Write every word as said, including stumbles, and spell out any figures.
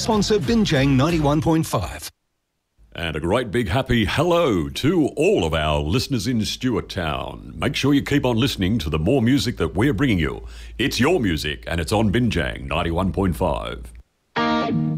sponsor Binjang ninety-one point five. And a great big happy hello to all of our listeners in Stuart Town. Make sure you keep on listening to the more music that we're bringing you. It's your music and it's on Binjang ninety-one point five.